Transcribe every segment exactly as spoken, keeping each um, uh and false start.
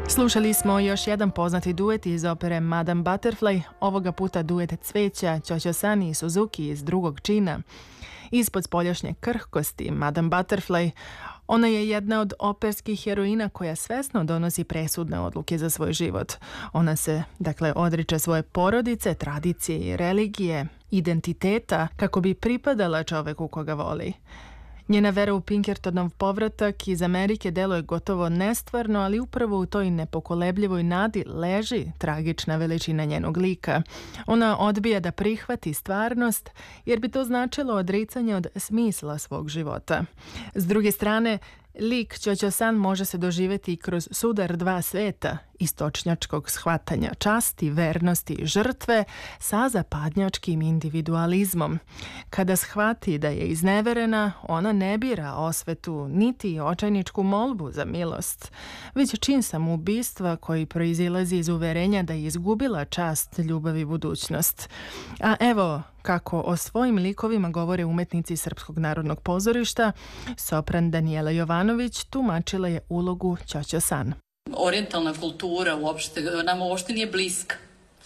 Slušali smo još jedan poznati duet iz opere Madame Butterfly, ovoga puta duet cveća Ćoćo-san i Suzuki iz drugog čina. Ispod spoljašnje krhkosti Madame Butterfly, ona je jedna od operskih heroina koja svesno donosi presudne odluke za svoj život. Ona se, dakle, odriče svoje porodice, tradicije i religije, identiteta kako bi pripadala čoveku koga voli. Njena vera u Pinkertonov povratak iz Amerike deluje gotovo nestvarno, ali upravo u toj nepokolebljivoj nadi leži tragična veličina njenog lika. Ona odbija da prihvati stvarnost, jer bi to značilo odricanje od smisla svog života. S druge strane, lik Ćoćo-san može se doživjeti i kroz sudar dva sveta, istočnjačkog shvatanja časti, vernosti i žrtve sa zapadnjačkim individualizmom. Kada shvati da je izneverena, ona ne bira osvetu niti očajničku molbu za milost, već čin samoubistva koji proizilazi iz uverenja da je izgubila čast, ljubav i budućnost. A evo kako o svojim likovima govore umetnici Srpskog narodnog pozorišta, sopran Danijela Jovanović tumačila je ulogu Ćoćo-san. Orijentalna kultura uopšte, nama uopšte nije bliska.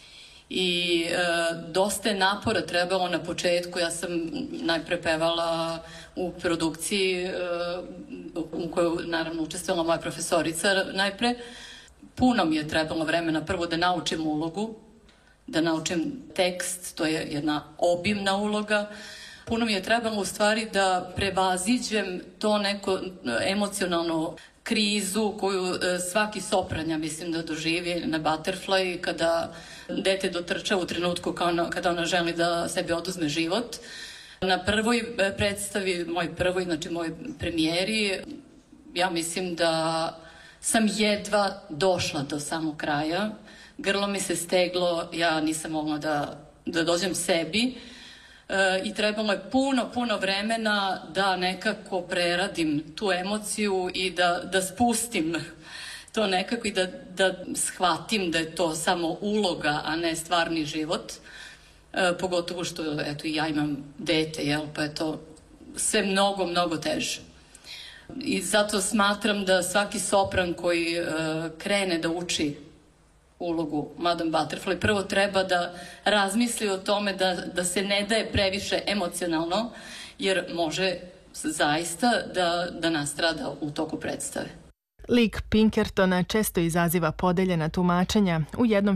I e, dosta je napora trebalo na početku. Ja sam najpre pevala u produkciji e, u kojoj naravno učestvovala moja profesorica najpre. Puno mi je trebalo vremena prvo da naučim ulogu, da naučim tekst, to je jedna obimna uloga. Puno mi je trebalo u stvari da prevaziđem to neko emocionalno krizu koju svaki sopran, ja mislim, da doživi na Butterfly kada dete dotrča u trenutku kada ona želi da sebi oduzme život. Na prvoj predstavi, moj prvoj, znači moj premijeri, ja mislim da sam jedva došla do samog kraja. Grlo mi se steglo, ja nisam mogla da, da dođem sebi. E, i trebalo je puno, puno vremena da nekako preradim tu emociju i da, da spustim to nekako i da, da shvatim da je to samo uloga, a ne stvarni život. E, pogotovo što, eto, ja imam dete, jel, pa je to sve mnogo, mnogo teže. I zato smatram da svaki sopran koji e, krene da uči ulogu Madame Butterfly, prvo treba da razmisli o tome da, da se ne daje previše emocionalno, jer može zaista da, da nastrada u toku predstave. Lik Pinkertona često izaziva podeljena tumačenja. U jednom